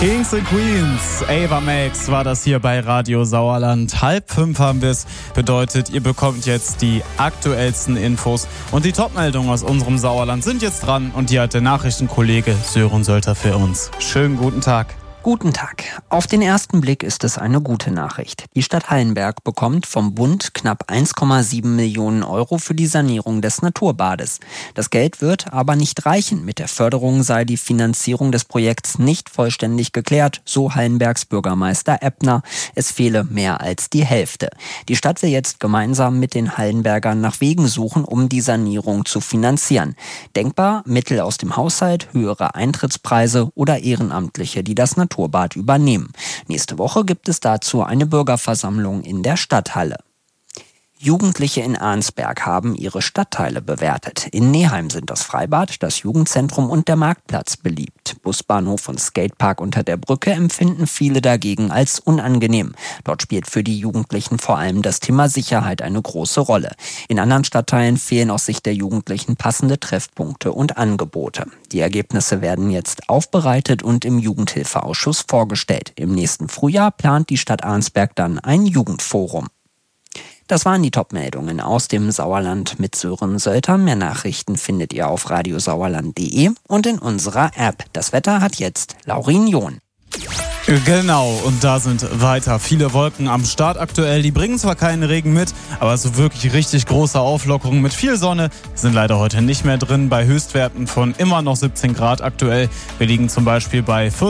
Kings and Queens, Ava Max war das hier bei Radio Sauerland. 4:30 haben wir es. Bedeutet, ihr bekommt jetzt die aktuellsten Infos. Und die Topmeldungen aus unserem Sauerland sind jetzt dran. Und die hat der Nachrichtenkollege Sören Sölter für uns. Schönen guten Tag. Guten Tag. Auf den ersten Blick ist es eine gute Nachricht. Die Stadt Hallenberg bekommt vom Bund knapp 1,7 Millionen Euro für die Sanierung des Naturbades. Das Geld wird aber nicht reichen. Mit der Förderung sei die Finanzierung des Projekts nicht vollständig geklärt, so Hallenbergs Bürgermeister Ebner. Es fehle mehr als die Hälfte. Die Stadt will jetzt gemeinsam mit den Hallenbergern nach Wegen suchen, um die Sanierung zu finanzieren. Denkbar Mittel aus dem Haushalt, höhere Eintrittspreise oder Ehrenamtliche, die das Naturbad übernehmen. Nächste Woche gibt es dazu eine Bürgerversammlung in der Stadthalle. Jugendliche in Arnsberg haben ihre Stadtteile bewertet. In Neheim sind das Freibad, das Jugendzentrum und der Marktplatz beliebt. Busbahnhof und Skatepark unter der Brücke empfinden viele dagegen als unangenehm. Dort spielt für die Jugendlichen vor allem das Thema Sicherheit eine große Rolle. In anderen Stadtteilen fehlen aus Sicht der Jugendlichen passende Treffpunkte und Angebote. Die Ergebnisse werden jetzt aufbereitet und im Jugendhilfeausschuss vorgestellt. Im nächsten Frühjahr plant die Stadt Arnsberg dann ein Jugendforum. Das waren die Top-Meldungen aus dem Sauerland mit Sören Sölter. Mehr Nachrichten findet ihr auf radiosauerland.de und in unserer App. Das Wetter hat jetzt Laurin John. Genau, und da sind weiter viele Wolken am Start aktuell. Die bringen zwar keinen Regen mit, aber so wirklich richtig große Auflockerungen mit viel Sonne sind leider heute nicht mehr drin. Bei Höchstwerten von immer noch 17 Grad aktuell. Wir liegen zum Beispiel bei